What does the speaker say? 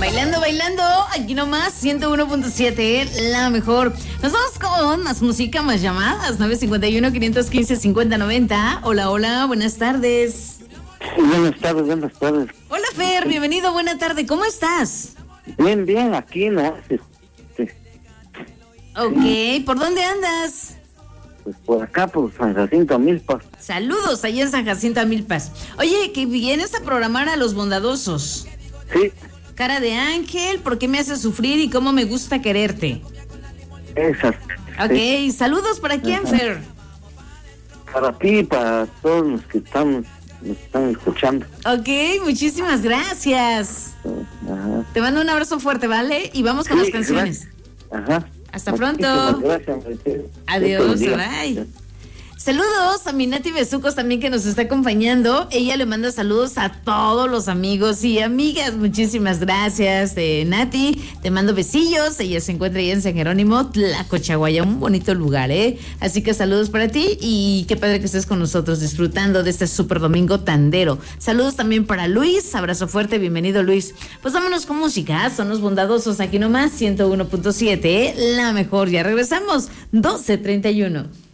Bailando, bailando, aquí nomás, 101.7, la mejor. Nos vamos con más música, más llamadas, 951-515-5090. Hola, hola, buenas tardes. Buenas tardes, buenas tardes. Hola, Fer, bienvenido, buena tarde, ¿cómo estás? Bien, bien, aquí, ¿no? Ok, ¿por dónde andas? Pues por acá, por San Jacinto, Milpas. Saludos, allá en San Jacinto, Milpas. Oye, que vienes a programar a Los Bondadosos. Sí. Cara de ángel, ¿por qué me haces sufrir y cómo me gusta quererte? Esas. Ok, sí. Saludos, ¿para quién, Fer? Para ti y para todos los que nos están escuchando. Ok, muchísimas gracias. Ajá. Te mando un abrazo fuerte, ¿vale? Y vamos con las canciones. Ajá. Hasta pronto. Gracias. Adiós, bye. Saludos a mi Nati Besucos también que nos está acompañando. Ella le manda saludos a todos los amigos y amigas. Muchísimas gracias, Nati. Te mando besillos. Ella se encuentra ahí en San Jerónimo, Tlacochahuaya, un bonito lugar, ¿eh? Así que saludos para ti y qué padre que estés con nosotros disfrutando de este súper domingo tandero. Saludos también para Luis. Abrazo fuerte, bienvenido, Luis. Pues vámonos con música. Son los bondadosos aquí nomás, 101.7, la mejor. Ya regresamos, 12:31.